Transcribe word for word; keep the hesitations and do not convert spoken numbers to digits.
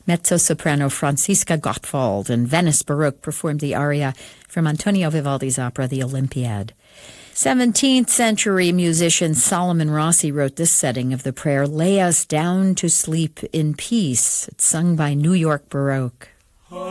Mezzo-soprano Franziska Gottwald and Venice Baroque performed the aria from Antonio Vivaldi's opera, The Olympiad. seventeenth century musician Solomon Rossi wrote this setting of the prayer, "Lay us down to sleep in peace." It's sung by New York Baroque.